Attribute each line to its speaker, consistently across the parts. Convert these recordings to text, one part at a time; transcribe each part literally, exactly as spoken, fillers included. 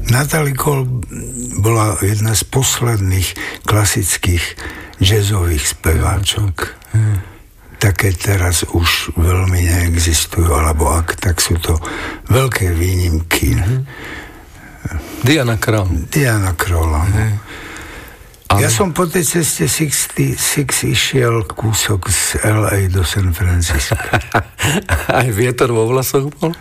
Speaker 1: Natalie Cole bola jedna z posledných klasických jazzových speváčok. Hmm. Také teraz už veľmi neexistujú, alebo ak, tak sú to veľké výnimky. Hmm.
Speaker 2: Diana Krall. Diana
Speaker 1: Krall, áno. Hmm. Ale... Ja som po tej ceste šesťdesiatšesť išiel kúsok z el ej do San Francisco.
Speaker 2: Aj vietor vo vlasoch bol?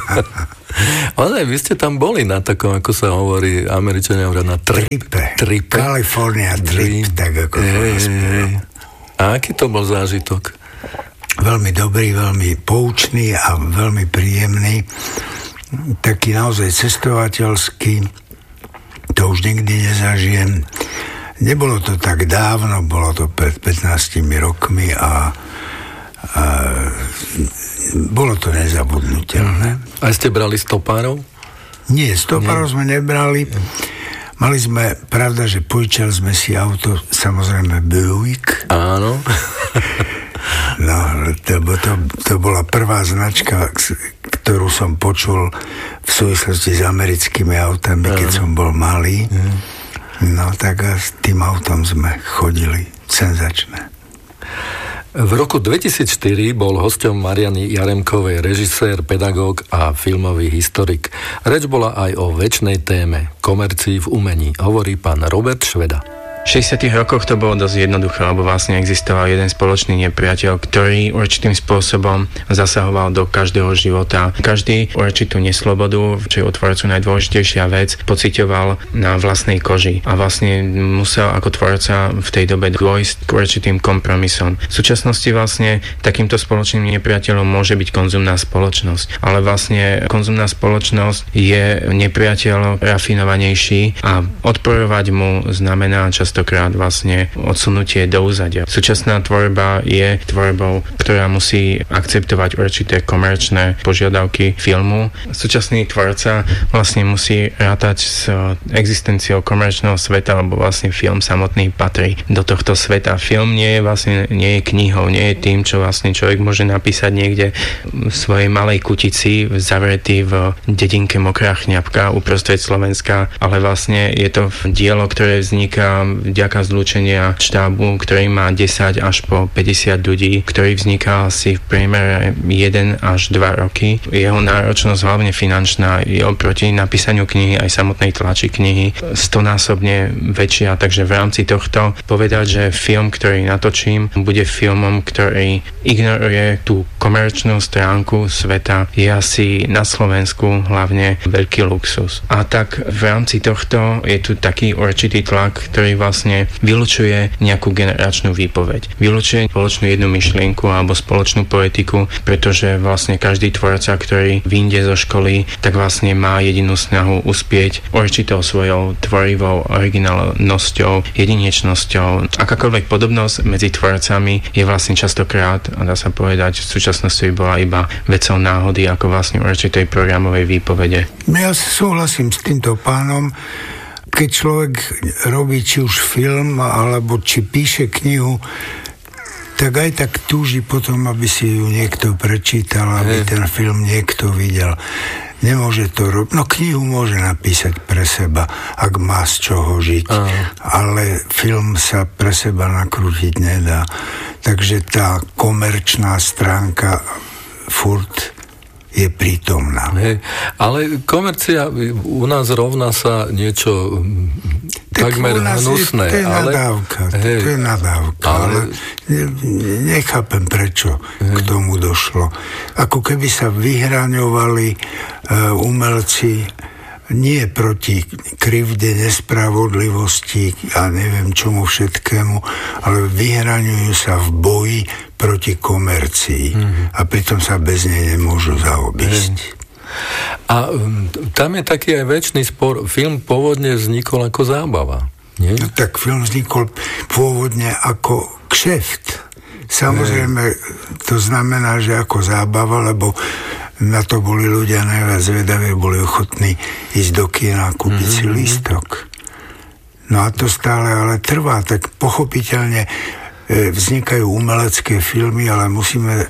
Speaker 2: Ale vy ste tam boli na takom, ako sa hovorí, Američania hovoria na tripe.
Speaker 1: Tripe. California trip, tak ako to hey,
Speaker 2: A aký to bol zážitok?
Speaker 1: Veľmi dobrý, veľmi poučný a veľmi príjemný. Taký naozaj cestovateľský. To už nikdy nezažijem. Nebolo to tak dávno, bolo to pred pätnástimi rokmi a, a bolo to nezabudnutelné.
Speaker 2: A ste brali stopárov?
Speaker 1: Nie, stopárov Nie. sme nebrali. Mali sme, pravda, že požičali sme si auto, samozrejme Buick.
Speaker 2: Áno.
Speaker 1: No, to, to, to bola prvá značka, ktorú som počul v súvislosti s americkými autami, keď som bol malý. Áno. No tak a s tým autom sme chodili. Senzačné.
Speaker 2: V roku dvetisícštyri bol hosťom Mariany Jaremkovej režisér, pedagóg a filmový historik. Reč bola aj o večnej téme, komercii v umení, hovorí pán Robert Šveda.
Speaker 3: V šesťdesiatych rokoch to bolo dosť jednoduché, lebo vlastne existoval jeden spoločný nepriateľ, ktorý určitým spôsobom zasahoval do každého života. Každý určitú neslobodu, čo je u tvorcu najdôležitejšia vec, pociťoval na vlastnej koži a vlastne musel ako tvorca v tej dobe dôjsť k určitým kompromisom. V súčasnosti vlastne takýmto spoločným nepriateľom môže byť konzumná spoločnosť, ale vlastne konzumná spoločnosť je nepriateľ rafinovanejší a odporovať mu znamená čas častokrát vlastne odsunutie do úzadia. Súčasná tvorba je tvorbou, ktorá musí akceptovať určité komerčné požiadavky filmu. Súčasný tvorca vlastne musí rátať s existenciou komerčného sveta, lebo vlastne film samotný patrí do tohto sveta. Film nie je vlastne nie je knihou, nie je tým, čo vlastne človek môže napísať niekde v svojej malej kutici, zavretý v dedinke Mokrá chňapka uprostred Slovenska, ale vlastne je to dielo, ktoré vzniká vďaka zlúčenia štábu, ktorý má desať až po päťdesiat ľudí, ktorý vzniká asi v priemere jeden až dva roky. Jeho náročnosť, hlavne finančná, je oproti napísaniu knihy aj samotnej tlači knihy stonásobne väčšia, takže v rámci tohto povedať, že film, ktorý natočím, bude filmom, ktorý ignoruje tú komerčnú stránku sveta, je asi na Slovensku hlavne veľký luxus. A tak v rámci tohto je tu taký určitý tlak, ktorý vlastne vylučuje nejakú generačnú výpoveď. Vylučuje spoločnú jednu myšlienku alebo spoločnú poetiku, pretože vlastne každý tvorca, ktorý vyjde zo školy, tak vlastne má jedinú snahu uspieť určitou svojou tvorivou originálnosťou, jedinečnosťou. Akákoľvek podobnosť medzi tvorcami je vlastne častokrát, a dá sa povedať, v súčasnosti by bola iba vecou náhody, ako vlastne určitej programovej výpovede.
Speaker 1: Ja súhlasím s týmto pánom. Keď človek robí či už film, alebo či píše knihu, tak aj tak túži potom, aby si ju niekto prečítal, aby ten film niekto videl. Nemôže to robiť. No knihu môže napísať pre seba, ak má z čoho žiť. Aha. Ale film sa pre seba nakrútiť nedá. Takže tá komerčná stránka furt je prítomná.
Speaker 2: Hej, ale komercia u nás rovná sa niečo tak takmer hnusné.
Speaker 1: To je ale... nadávka. Hej, to je nadávka. Ale, ale nechápem, prečo hej. k tomu došlo. Ako keby sa vyhraňovali uh, umelci nie proti krivde, nespravodlivosti a neviem čomu všetkému, ale vyhraňujú sa v boji proti komercii mm-hmm. a pritom sa bez nej nemôžu zaobísť. Mm.
Speaker 2: A tam je taký aj večný spor. Film pôvodne vznikol ako zábava, nie?
Speaker 1: No tak film vznikol pôvodne ako kšeft. Samozrejme, to znamená, že ako zábava, lebo na to boli ľudia najviac zvedaví, boli ochotní ísť do kina a kúpiť mm-hmm. si lístok. No a to stále ale trvá, tak pochopiteľne vznikajú umelecké filmy, ale musíme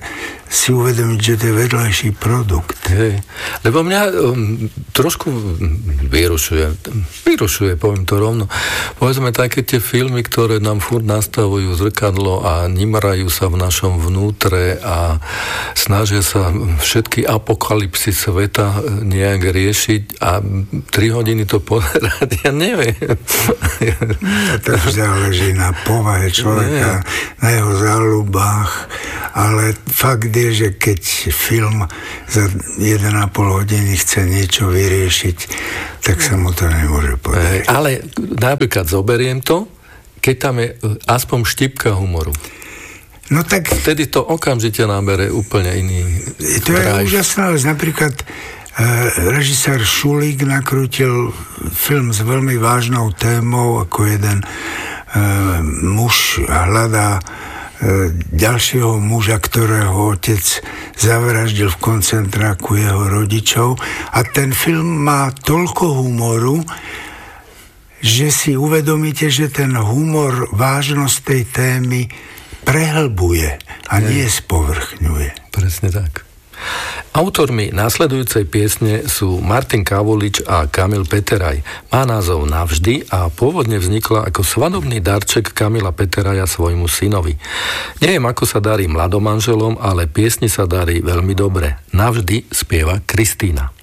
Speaker 1: si uvedomiť, že to je vedľajší produkt.
Speaker 2: Hej. Lebo mňa um, trošku vyrušuje, vyrušuje, poviem to rovno. Povedzme také tie filmy, ktoré nám furt nastavujú zrkadlo a nimrajú sa v našom vnútre a snažia sa všetky apokalypsy sveta nejak riešiť a tri hodiny to pozerať, ja neviem.
Speaker 1: A to záleží na povahe človeka, Nie. na jeho záľubách, ale fakt je, že keď film za jeden a pol hodiny chce niečo vyriešiť, tak sa mu to nemôže podať.
Speaker 2: Ale napríklad zoberiem to, keď tam je aspoň štipka humoru.
Speaker 1: No tak...
Speaker 2: Vtedy to okamžite nábere úplne iný
Speaker 1: To je
Speaker 2: drive.
Speaker 1: úžasná vec. Napríklad e, režisér Šulík nakrútil film s veľmi vážnou témou, ako jeden e, muž hľadá ďalšieho muža, ktorého otec zavraždil v koncentráku jeho rodičov. A ten film má toľko humoru, že si uvedomíte, že ten humor vážnosť tej témy prehlbuje a nie spovrchňuje.
Speaker 2: Presne tak. Autormi následujúcej piesne sú Martin Kavulič a Kamil Peteraj. Má názov Navždy a pôvodne vznikla ako svadobný darček Kamila Peteraja svojmu synovi. Neviem, ako sa darí mladomanželom, ale piesni sa darí veľmi dobre. Navždy spieva Kristína.